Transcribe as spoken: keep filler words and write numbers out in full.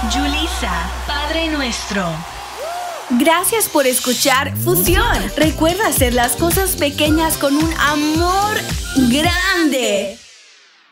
Yulisa, Padre Nuestro. Gracias por escuchar Fusión. Recuerda hacer las cosas pequeñas con un amor grande.